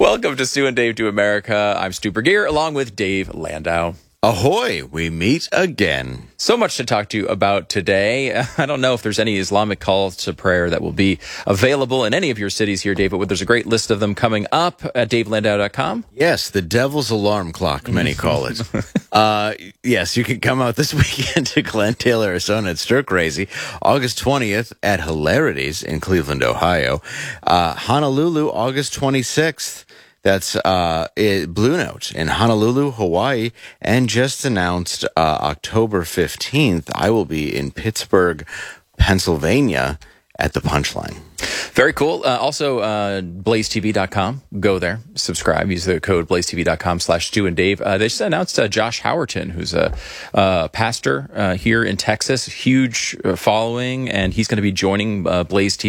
Welcome to Stu and Dave Do America. I'm Stu Burgeer, along with Dave Landau. Ahoy, we meet again. So much to talk to you about today. I don't know if there's any Islamic calls to prayer that will be available in any of your cities here, Dave, but there's a great list of them coming up at davelandau.com. Yes, the devil's alarm clock, many call it. Yes, you can come out this weekend to Glendale, Arizona at Stir Crazy, August 20th at Hilarities in Cleveland, Ohio. Honolulu, August 26th. That's Blue Note in Honolulu, Hawaii. And just announced October 15th, I will be in Pittsburgh, Pennsylvania at the Punchline. Very cool. Also, blazetv.com. Go there, subscribe, use the code blazetv.com/Stu and Dave. They just announced Josh Howerton, who's a pastor here in Texas, huge following, and he's going to be joining Blaze TV.